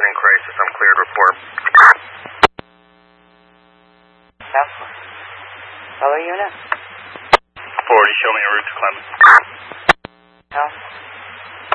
in crisis. I'm cleared to report. Alpha. Hello, unit. 40, show me a route to Clemens.